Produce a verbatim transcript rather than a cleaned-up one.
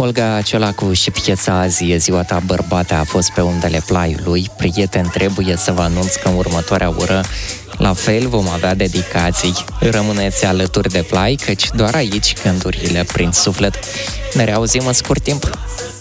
Olga Ciolacu și piesa Azi e ziua ta, bărbate, a fost pe undele plaiului. Prieten, trebuie să vă anunț că în următoarea oră la fel vom avea dedicații. Rămâneți alături de plai, căci doar aici gândurile prind suflet. Ne reauzim în scurt timp.